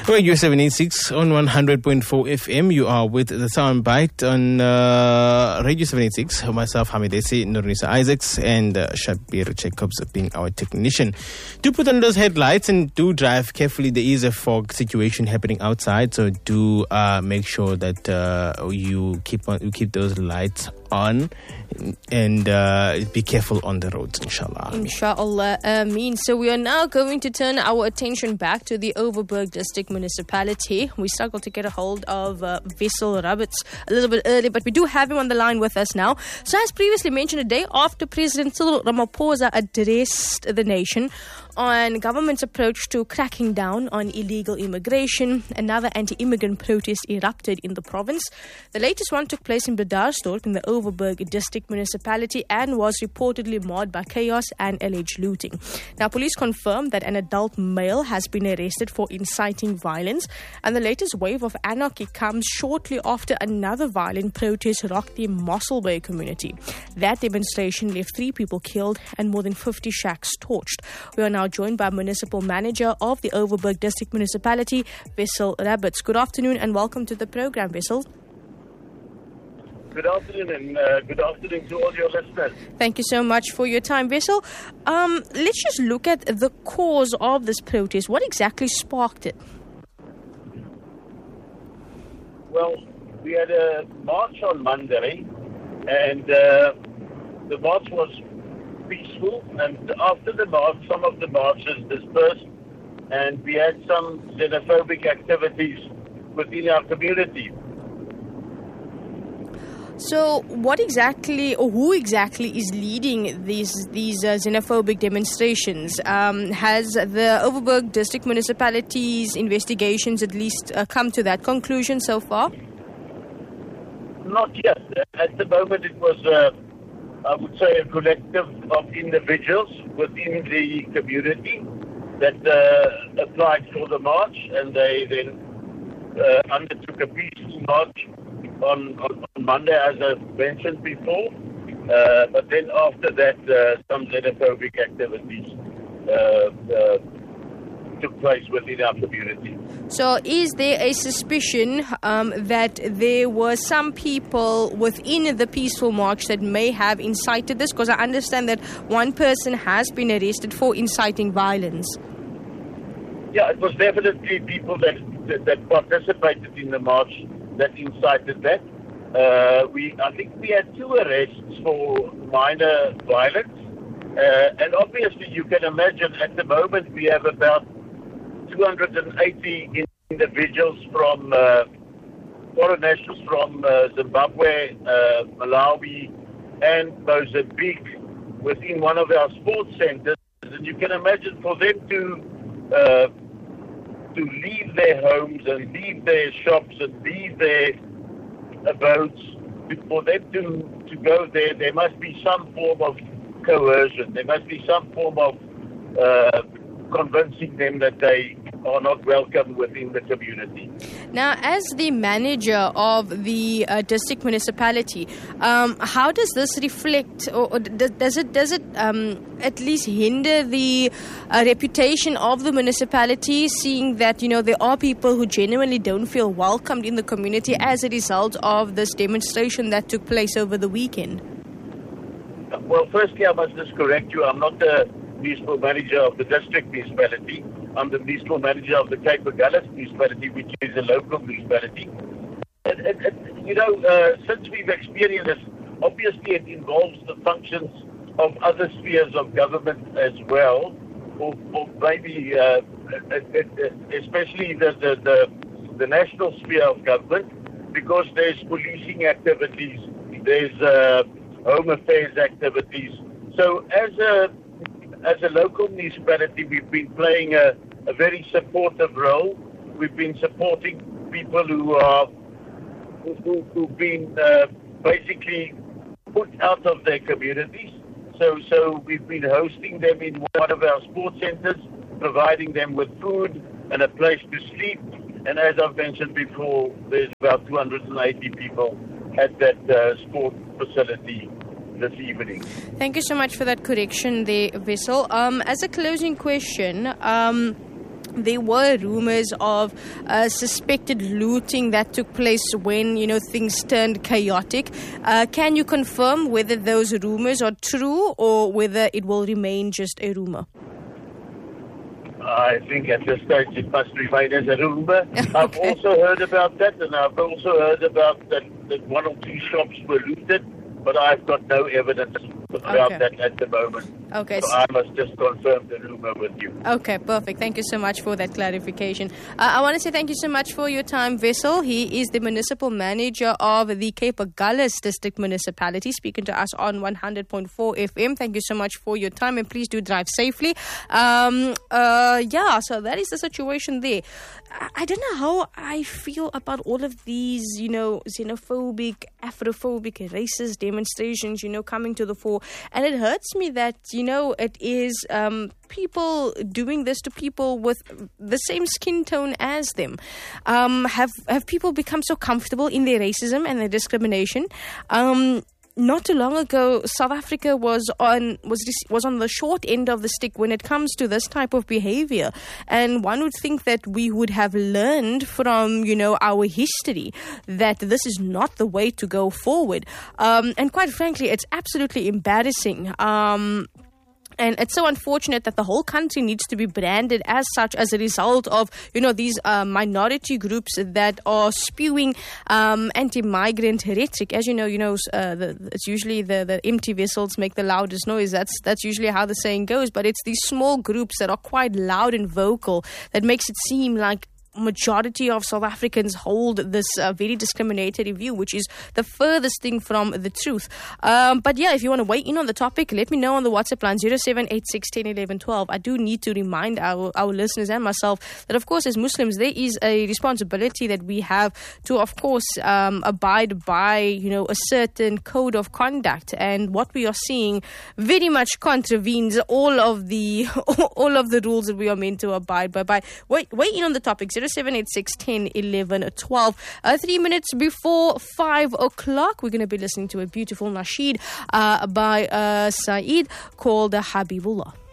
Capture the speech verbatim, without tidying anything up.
Radio seven eighty-six on one hundred point four F M. You are with the Soundbite on uh, Radio seven eighty-six. Myself, Hamid Esi, Nurunisa Isaacs, and uh, Shabir Jacobs being our technician. Do put on those headlights and do drive carefully. There is a fog situation happening outside, so do uh, make sure that uh, you keep on, you keep those lights on and uh, be careful on the roads, inshallah. Inshallah, ameen. So we are now going to turn our attention back to the Overberg District Municipality. We struggled to get a hold of uh, Wessel Rabbits a little bit earlier, but we do have him on the line with us now. So as previously mentioned, a day after President Cyril Ramaphosa addressed the nation on government's approach to cracking down on illegal immigration, another anti-immigrant protest erupted in the province. The latest one took place in Bredasdorp in the Overberg District Municipality and was reportedly marred by chaos and alleged looting. Now, police confirmed that an adult male has been arrested for inciting violence, and the latest wave of anarchy comes shortly after another violent protest rocked the Mossel Bay community. That demonstration left three people killed and more than fifty shacks torched. We are now joined by Municipal Manager of the Overberg District Municipality, Wessel Rabbits. Good afternoon and welcome to the program, Wessel. Good afternoon and uh, good afternoon to all your listeners. Thank you so much for your time, Wessel. Um, let's just look at the cause of this protest. What exactly sparked it? Well, we had a march on Monday, and uh, the march was peaceful, and after the march, some of the marchers dispersed, and we had some xenophobic activities within our community. So what exactly, or who exactly is leading these these uh, xenophobic demonstrations? Um, has the Overberg District Municipality's investigations at least uh, come to that conclusion so far? Not yet. At the moment, it was, uh, I would say, a collective of individuals within the community that uh, applied for the march, and they then uh, undertook a peaceful march On, on, on Monday, as I mentioned before, uh, but then after that, uh, some xenophobic activities uh, uh, took place within our community. So is there a suspicion um, that there were some people within the peaceful march that may have incited this? Because I understand that one person has been arrested for inciting violence. Yeah, it was definitely people that, that, that participated in the march that incited that. Uh, we, I think we had two arrests for minor violence. Uh, and obviously you can imagine at the moment we have about two hundred eighty individuals from uh, foreign nationals from uh, Zimbabwe, uh, Malawi, and Mozambique within one of our sports centers. And you can imagine for them to uh, to leave their homes and leave their shops and leave their abodes, for them to, to go there, there must be some form of coercion. There must be some form of uh, convincing them that they are not welcome within the community. Now, as the manager of the uh, district municipality, um, how does this reflect, or, or does it does it um, at least hinder the uh, reputation of the municipality, seeing that, you know, there are people who genuinely don't feel welcomed in the community as a result of this demonstration that took place over the weekend? Well, firstly, I must just correct you. I'm not the municipal manager of the district municipality. I'm the municipal manager of the Cape Agulhas municipality, which is a local municipality. And, and, and you know, uh, since we've experienced this, obviously it involves the functions of other spheres of government as well, or, or maybe uh, especially the, the, the, the national sphere of government, because there's policing activities, there's uh, home affairs activities. So as a As a local municipality, we've been playing a, a very supportive role. We've been supporting people who are who, who've been uh, basically put out of their communities. So, so we've been hosting them in one of our sports centres, providing them with food and a place to sleep. And as I've mentioned before, there's about two hundred eighty people at that uh, sport facility this evening. Thank you so much for that correction there, Wessel. Um, as a closing question, um, there were rumors of uh, suspected looting that took place when, you know, things turned chaotic. Uh, can you confirm whether those rumors are true or whether it will remain just a rumor? I think at this stage it must remain as a rumor. Okay. I've also heard about that, and I've also heard about that, that one or two shops were looted, but I've got no evidence about Okay. that at the moment. Okay. So I must just confirm the rumor with you. Okay, perfect. Thank you so much for that clarification. Uh, I want to say thank you so much for your time, Wessel. He is the municipal manager of the Cape Agulhas District Municipality, speaking to us on one hundred point four F M. Thank you so much for your time, and please do drive safely. Um, uh, yeah, so that is the situation there. I, I don't know how I feel about all of these, you know, xenophobic, Afrophobic, racist demonstrations, you know, coming to the fore. And it hurts me that, you know, it is um, people doing this to people with the same skin tone as them. Um, have have people become so comfortable in their racism and their discrimination? Um, not too long ago, South Africa was on was was on the short end of the stick when it comes to this type of behavior, and one would think that we would have learned from, you know, our history that this is not the way to go forward. Um, and quite frankly, it's absolutely embarrassing. Um, And it's so unfortunate that the whole country needs to be branded as such as a result of, you know, these uh, minority groups that are spewing um, anti-migrant rhetoric. As you know, you know, uh, the, it's usually the, the empty vessels make the loudest noise. That's that's usually how the saying goes. But it's these small groups that are quite loud and vocal that makes it seem like majority of South Africans hold this uh, very discriminatory view, which is the furthest thing from the truth. Um, but yeah, if you want to weigh in on the topic, let me know on the WhatsApp line zero seven eight six, one zero one one one. I do need to remind our, our listeners and myself that, of course, as Muslims, there is a responsibility that we have to, of course, um, abide by, you know, a certain code of conduct. And what we are seeing very much contravenes all of the all of the rules that we are meant to abide by. by. Weigh, weigh in on the topic, zero seven eight six, one zero one one, twelve. Uh, three minutes before five o'clock, we're going to be listening to a beautiful nasheed uh, by uh, Saeed called Habibullah.